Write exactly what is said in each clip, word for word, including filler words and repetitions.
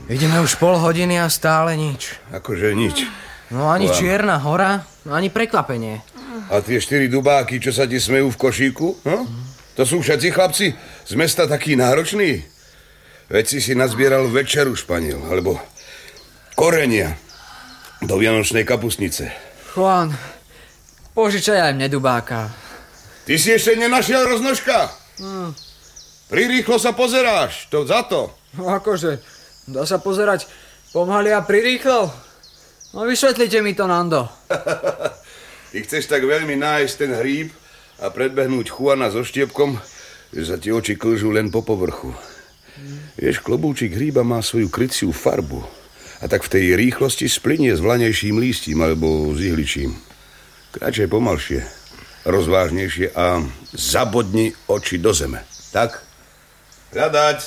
Ideme už pol hodiny a stále nič. Akože nič. No ani Vám. Čierna hora, ani prekvapenie. A tie štyri dubáky, čo sa ti smejú v košíku? No? To sú všetci chlapci z mesta takí nároční? Veď si si nazbieral večeru, Španiel, alebo korenia do vianočnej kapustnice. Juan, požičaj aj mne dubáka. Ty si ešte nenašiel roznožka? Hmm. Prirýchlo sa pozeráš, to za to. No akože, dá sa pozerať pomaly a prirýchlo? No vysvetlite mi to, Nando. Ty chceš tak veľmi nájsť ten hríb a predbehnúť Juana so štiepkom, že sa ti oči klžú len po povrchu. Hmm. Vieš, klobúčik hríba má svoju kryciu farbu a tak v tej rýchlosti splynie s vlanejším lístím alebo s ihličím. Kráčaj pomalšie, rozvážnejšie a zabodni oči do zeme. Tak? Hľadať.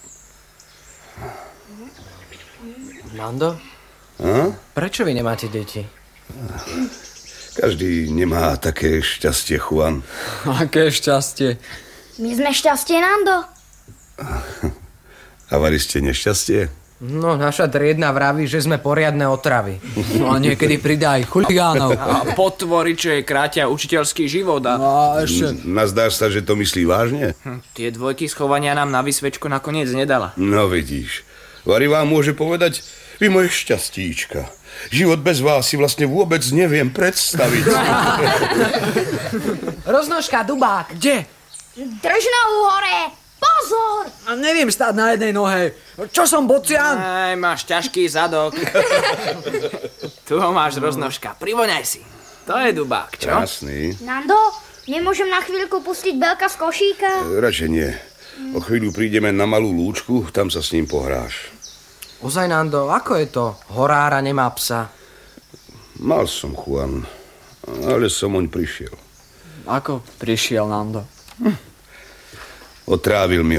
Nando? A? Prečo vy nemáte deti? Každý nemá také šťastie, Juan. Aké šťastie. My sme šťastie, Nando. A vari ste nešťastie? No, naša triedna vraví, že sme poriadne otravy. No a niekedy pridaj chuligánov. A potvory, čo je krátia učiteľský život a... No a ešte... Nazdáš sa, že to myslí vážne? Hm, tie dvojky schovania nám na vysvečku nakoniec nedala. No vidíš, Vari vám môže povedať, vy moje šťastíčka. Život bez vás si vlastne vôbec neviem predstaviť. Roznožka, dubák. Kde? Drž nohu hore. Pozor! A neviem stáť na jednej nohe. Čo som, bocian? Aj, máš ťažký zadok. Tu ho máš, roznožka. Privoňaj si. To je dubák, čo? Krásny. Nando, nemôžem na chvíľku pustiť Belka z košíka? Radšej nie. O chvíľu prídeme na malú lúčku, tam sa s ním pohráš. Ozaj, Nando, ako je to? Horára nemá psa. Mal som, Juan, ale som oň prišiel. Ako prišiel, Nando? Otrávil mi